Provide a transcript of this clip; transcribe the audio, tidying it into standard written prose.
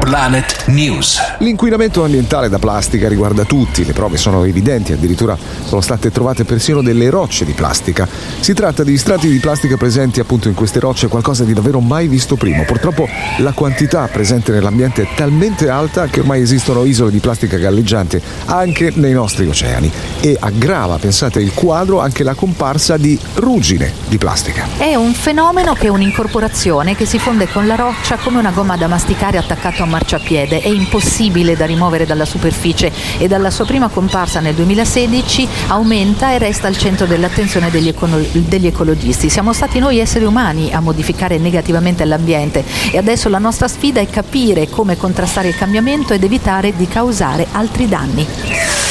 Planet News. L'inquinamento ambientale da plastica riguarda tutti, le prove sono evidenti, addirittura sono state trovate persino delle rocce di plastica. Si tratta di strati di plastica presenti appunto in queste rocce, qualcosa di davvero mai visto prima. Purtroppo la quantità presente nell'ambiente è talmente alta che ormai esistono isole di plastica galleggianti anche nei nostri oceani e aggrava, pensate, il quadro anche la comparsa di ruggine di plastica. È un fenomeno che è un'incorporazione che si fonde con la roccia come una gomma da masticare attaccato a un marciapiede. È impossibile da rimuovere dalla superficie e dalla sua prima comparsa nel 2016 aumenta e resta al centro dell'attenzione degli ecologisti. Siamo stati noi esseri umani a modificare negativamente l'ambiente e adesso la nostra sfida è capire come contrastare il cambiamento ed evitare di causare altri danni.